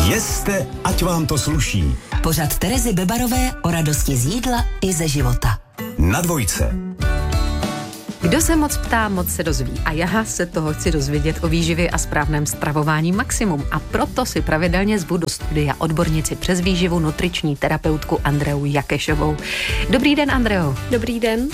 Jeste, ať vám to sluší. Pořad Terezy Bebarové o radosti z jídla i ze života. Na Dvojce. Kdo se moc ptá, moc se dozví. A já se toho chci dozvědět o výživě a správném stravování maximum. A proto si pravidelně zvu do studia odbornici přes výživu, nutriční terapeutku Andreu Jakešovou. Dobrý den, Andreo. Dobrý den.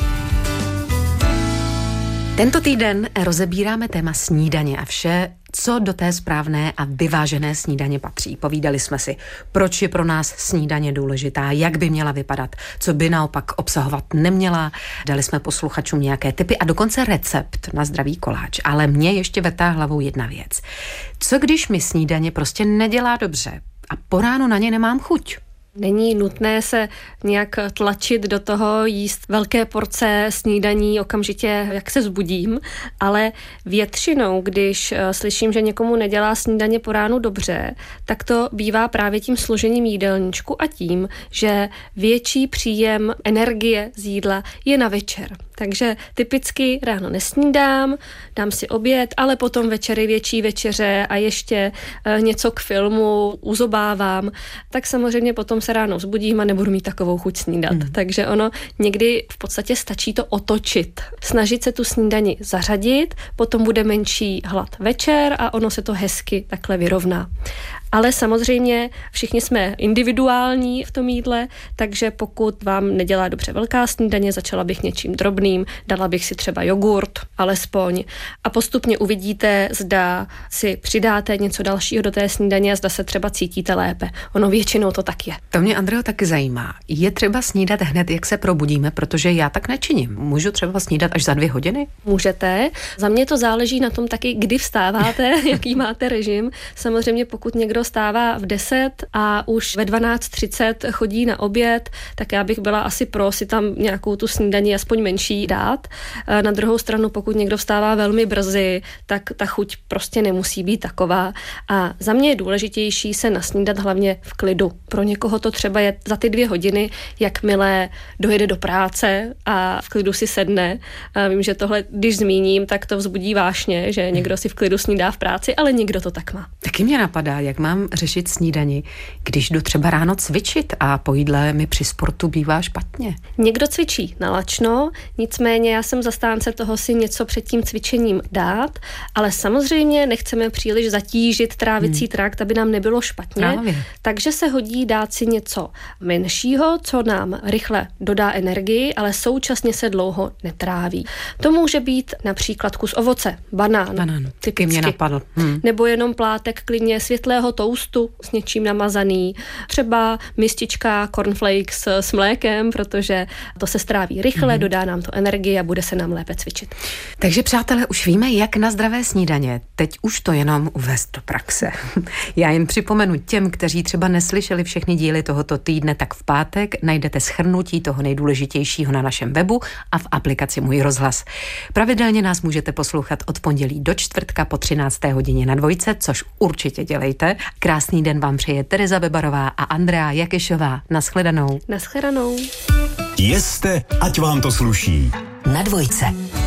Tento týden rozebíráme téma snídaně a vše, co do té správné a vyvážené snídaně patří. Povídali jsme si, proč je pro nás snídaně důležitá, jak by měla vypadat, co by naopak obsahovat neměla. Dali jsme posluchačům nějaké tipy a dokonce recept na zdravý koláč. Ale mě ještě vrtá hlavou jedna věc. Co když mi snídaně prostě nedělá dobře a po ránu na ně nemám chuť? Není nutné se nějak tlačit do toho, jíst velké porce snídaní okamžitě, jak se vzbudím, ale většinou, když slyším, že někomu nedělá snídaně po ránu dobře, tak to bývá právě tím složením jídelníčku a tím, že větší příjem energie z jídla je na večer. Takže typicky ráno nesnídám, dám si oběd, ale potom večery větší večeře a ještě něco k filmu uzobávám, tak samozřejmě potom se ráno vzbudím a nebudu mít takovou chuť snídat. Takže ono někdy v podstatě stačí to otočit. Snažit se tu snídani zařadit, potom bude menší hlad večer a ono se to hezky takhle vyrovná. Ale samozřejmě všichni jsme individuální v tom jídle, takže pokud vám nedělá dobře velká snídaně, začala bych něčím drobným, dala bych si třeba jogurt, alespoň, a postupně uvidíte, zda si přidáte něco dalšího do té snídaně a zda se třeba cítíte lépe. Ono většinou to tak je. To mě, Andreo, taky zajímá. Je třeba snídat hned, jak se probudíme, protože já tak nečiním. Můžu třeba snídat až za 2 hodiny? Můžete. Za mě to záleží na tom taky, kdy vstáváte, jaký máte režim. Samozřejmě pokud někdo stává v 10 a už ve 12:30 chodí na oběd, tak já bych byla asi pro si tam nějakou tu snídaní aspoň menší dát. Na druhou stranu, pokud někdo vstává velmi brzy, tak ta chuť prostě nemusí být taková. A za mě je důležitější se nasnídat hlavně v klidu. Pro někoho to třeba je za ty 2 hodiny, jakmile dojede do práce a v klidu si sedne. A vím, že tohle, když zmíním, tak to vzbudí vášně, že někdo si v klidu snídá v práci, ale někdo to tak má. Taky mě napadá, jak mám řešit snídani, když jdu třeba ráno cvičit a po jídle mi při sportu bývá špatně. Někdo cvičí nalačno, nicméně já jsem zastánce toho si něco před tím cvičením dát, ale samozřejmě nechceme příliš zatížit trávicí trakt, aby nám nebylo špatně. Právě. Takže se hodí dát si něco menšího, co nám rychle dodá energii, ale současně se dlouho netráví. To může být například kus ovoce, banán. Taky mě napadl. Nebo jenom plátek klidně světlého toustu s něčím namazaný. Třeba mistička cornflakes s mlékem, protože to se stráví rychle, dodá nám to energii a bude se nám lépe cvičit. Takže přátelé, už víme, jak na zdravé snídaně. Teď už to jenom uvést do praxe. Já jen připomenu těm, kteří třeba neslyšeli všechny díly tohoto týdne, tak v pátek najdete shrnutí toho nejdůležitějšího na našem webu a v aplikaci Můj rozhlas. Pravidelně nás můžete poslouchat od pondělí do čtvrtka po 13. hodině na Dvojce, což určitě dělejte. Krásný den vám přeje Tereza Bebarová a Andrea Jakešová. Naschledanou. Naschledanou. Jeste, ať vám to sluší. Na Dvojce.